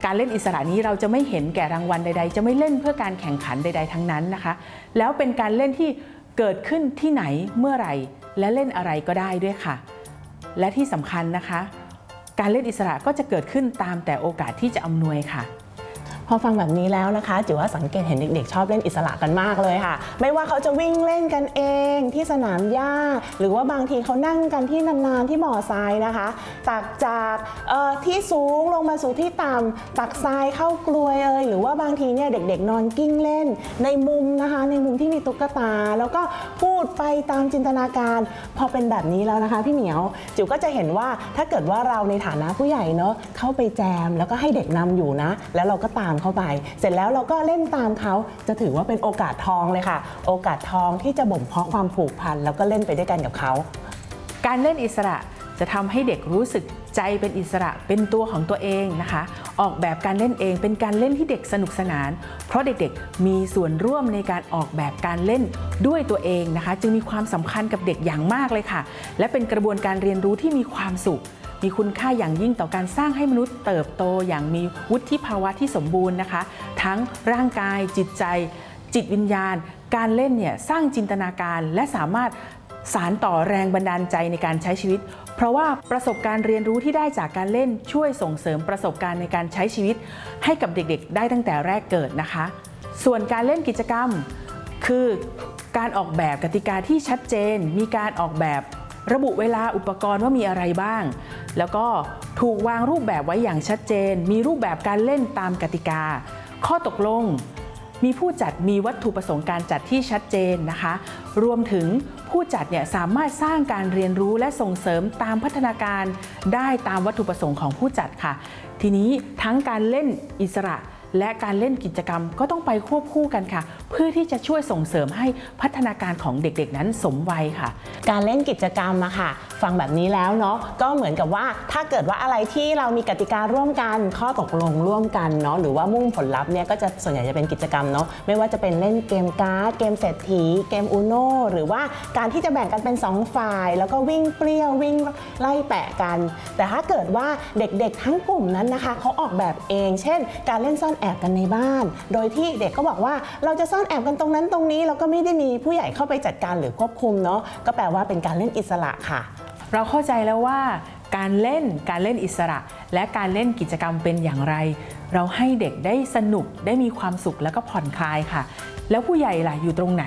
การเล่นอิสระนี้เราจะไม่เห็นแก่รางวัลใดๆจะไม่เล่นเพื่อการแข่งขันใดๆทั้งนั้นนะคะแล้วเป็นการเล่นที่เกิดขึ้นที่ไหนเมื่อไหร่และเล่นอะไรก็ได้ด้วยค่ะและที่สำคัญนะคะการเล่นอิสระก็จะเกิดขึ้นตามแต่โอกาสที่จะอำนวยค่ะพอฟังแบบนี้แล้วนะคะจิ๋วว่าสังเกตเห็นเด็กๆชอบเล่นอิสระกันมากเลยค่ะไม่ว่าเขาจะวิ่งเล่นกันเองที่สนามหญ้าหรือว่าบางทีเขานั่งกันที่นานๆที่บ่อทรายนะคะตักจากที่สูงลงมาสู่ที่ต่ำตักทรายเข้ากลวยหรือว่าบางทีเนี่ยเด็กๆนอนกิ้งเล่นในมุมนะคะในมุมที่มีตุ๊กตาแล้วก็พูดไปตามจินตนาการพอเป็นแบบนี้แล้วนะคะพี่เหมียวจิ๋วก็จะเห็นว่าถ้าเกิดว่าเราในฐานะผู้ใหญ่เนาะเข้าไปแจมแล้วก็ให้เด็กนำอยู่นะแล้วเราก็ตามเข้าไปเสร็จแล้วเราก็เล่นตามเขาจะถือว่าเป็นโอกาสทองเลยค่ะโอกาสทองที่จะบ่มเพาะความผูกพันแล้วก็เล่นไปด้วยกันกับเขาการเล่นอิสระจะทำให้เด็กรู้สึกใจเป็นอิสระเป็นตัวของตัวเองนะคะออกแบบการเล่นเองเป็นการเล่นที่เด็กสนุกสนานเพราะเด็กๆมีส่วนร่วมในการออกแบบการเล่นด้วยตัวเองนะคะจึงมีความสำคัญกับเด็กอย่างมากเลยค่ะและเป็นกระบวนการเรียนรู้ที่มีความสุขมีคุณค่าอย่างยิ่งต่อการสร้างให้มนุษย์เติบโตอย่างมีวุฒิภาวะที่สมบูรณ์นะคะทั้งร่างกายจิตใจจิตวิญญาณการเล่นเนี่ยสร้างจินตนาการและสามารถสานต่อแรงบันดาลใจในการใช้ชีวิตเพราะว่าประสบการณ์เรียนรู้ที่ได้จากการเล่นช่วยส่งเสริมประสบการณ์ในการใช้ชีวิตให้กับเด็กๆได้ตั้งแต่แรกเกิดนะคะส่วนการเล่นกิจกรรมคือการออกแบบกติกาที่ชัดเจนมีการออกแบบระบุเวลาอุปกรณ์ว่ามีอะไรบ้างแล้วก็ถูกวางรูปแบบไว้อย่างชัดเจนมีรูปแบบการเล่นตามกติกาข้อตกลงมีผู้จัดมีวัตถุประสงค์การจัดที่ชัดเจนนะคะรวมถึงผู้จัดเนี่ยสามารถสร้างการเรียนรู้และส่งเสริมตามพัฒนาการได้ตามวัตถุประสงค์ของผู้จัดค่ะทีนี้ทั้งการเล่นอิสระและการเล่นกิจกรรมก็ต้องไปควบคู่กันค่ะเพื่อที่จะช่วยส่งเสริมให้พัฒนาการของเด็กๆนั้นสมวัยค่ะการเล่นกิจกรรมอะค่ะฟังแบบนี้แล้วเนาะก็เหมือนกับว่าถ้าเกิดว่าอะไรที่เรามีกติการ่วมกันข้อตกลงร่วมกันเนาะหรือว่ามุ่งผลลัพธ์เนี่ยก็จะส่วนใหญ่จะเป็นกิจกรรมเนาะไม่ว่าจะเป็นเล่นเกมการ์ดเกมเศรษฐีเกมอูโน่หรือว่าการที่จะแบ่งกันเป็น2ฝ่ายแล้วก็วิ่งเปรี้ยววิ่งไล่แปะกันแต่ถ้าเกิดว่าเด็กๆทั้งกลุ่มนั้นนะคะเขาออกแบบเองเช่นการเล่นซ่อนแอบกันในบ้านโดยที่เด็กก็บอกว่าเราจะซ่อนแอบกันตรงนั้นตรงนี้แล้วก็ไม่ได้มีผู้ใหญ่เข้าไปจัดการหรือควบคุมเนาะก็แปลว่าเป็นการเล่นอิสระค่ะเราเข้าใจแล้วว่าการเล่นอิสระและการเล่นกิจกรรมเป็นอย่างไรเราให้เด็กได้สนุกได้มีความสุขแล้วก็ผ่อนคลายค่ะแล้วผู้ใหญ่ล่ะอยู่ตรงไหน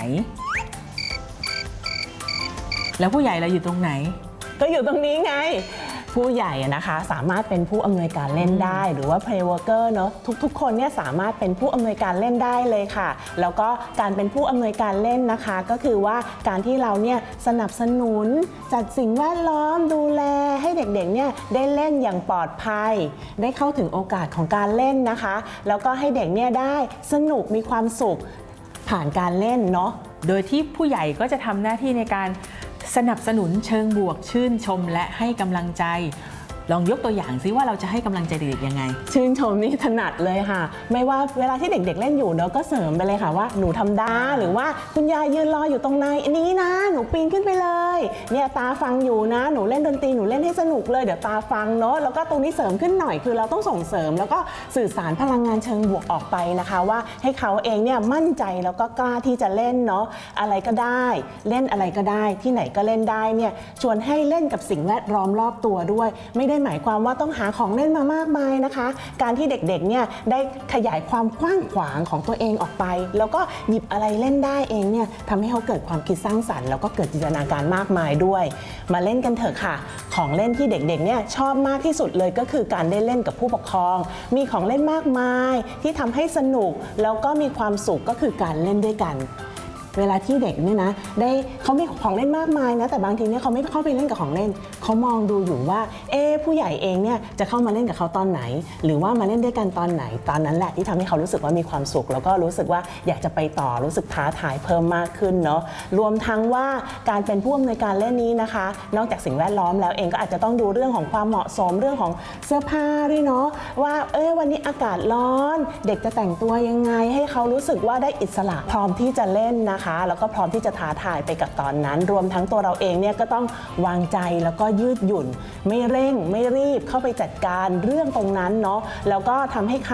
ก็อยู่ตรงนี้ไงผู้ใหญ่นะคะสามารถเป็นผู้อำนวยการเล่นได้หรือว่า play worker เนอะทุกคนเนี่ยสามารถเป็นผู้อำนวยการเล่นได้เลยค่ะแล้วก็การเป็นผู้อำนวยการเล่นนะคะก็คือว่าการที่เราเนี่ยสนับสนุนจัดสิ่งแวดล้อมดูแลให้เด็กๆเนี่ยได้เล่นอย่างปลอดภัยได้เข้าถึงโอกาสของการเล่นนะคะแล้วก็ให้เด็กเนี่ยได้สนุกมีความสุขผ่านการเล่นเนาะโดยที่ผู้ใหญ่ก็จะทำหน้าที่ในการสนับสนุนเชิงบวกชื่นชมและให้กำลังใจลองยกตัวอย่างซิว่าเราจะให้กำลังใจเด็กๆยังไงชื่นชมนี่ถนัดเลยค่ะไม่ว่าเวลาที่เด็กๆเล่นอยู่เนาะก็เสริมไปเลยค่ะว่าหนูทำได้หรือว่าคุณยายยืนรออยู่ตรงในอันนี้นะหนูปีนขึ้นไปเลยเนี่ยตาฟังอยู่นะหนูเล่นดนตรีหนูเล่นให้สนุกเลยเดี๋ยวตาฟังเนาะแล้วก็ตรงนี้เสริมขึ้นหน่อยคือเราต้องส่งเสริมแล้วก็สื่อสารพลังงานเชิงบวกออกไปนะคะว่าให้เขาเองเนี่ยมั่นใจแล้วก็กล้าที่จะเล่นเนาะอะไรก็ได้เล่นอะไรก็ได้ที่ไหนก็เล่นได้เนี่ยชวนให้เล่นกับสิ่งแวดล้อมรอบตัวด้วยไม่ได้หมายความว่าต้องหาของเล่นมามากมายนะคะการที่เด็กๆเนี่ยได้ขยายความกว้างขวางของตัวเองออกไปแล้วก็หยิบอะไรเล่นได้เองเนี่ยทำให้เขาเกิดความคิดสร้างสรรค์แล้วก็เกิดจินตนาการมากมายด้วยมาเล่นกันเถอะค่ะของเล่นที่เด็กๆเนี่ยชอบมากที่สุดเลยก็คือการได้เล่นกับผู้ปกครองมีของเล่นมากมายที่ทำให้สนุกแล้วก็มีความสุขก็คือการเล่นด้วยกันเวลาที่เด็กเนี่ยนะเขามีของเล่นมากมายนะแต่บางทีเนี่ยเขาไม่เข้าไปเล่นกับของเล่นเขามองดูอยู่ว่าผู้ใหญ่เองเนี่ยจะเข้ามาเล่นกับเขาตอนไหนหรือว่ามาเล่นด้วยกันตอนไหนตอนนั้นแหละที่ทำให้เขารู้สึกว่ามีความสุขแล้วก็รู้สึกว่าอยากจะไปต่อรู้สึกท้าทายเพิ่มมากขึ้นเนาะรวมทั้งว่าการเป็นผู้อำนวยการเล่นนี้นะคะนอกจากสิ่งแวดล้อมแล้วเองก็อาจจะต้องดูเรื่องของความเหมาะสมเรื่องของเสื้อผ้าด้วยเนาะว่าวันนี้อากาศร้อนเด็กจะแต่งตัวยังไงให้เขารู้สึกว่าได้อิสระพร้อมที่จะเล่นนะคะนะคะแล้วก็พร้อมที่จะท้าทายไปกับตอนนั้นรวมทั้งตัวเราเองเนี่ยก็ต้องวางใจแล้วก็ยืดหยุ่นไม่เร่งไม่รีบเข้าไปจัดการเรื่องตรงนั้นเนาะแล้วก็ทำให้เขา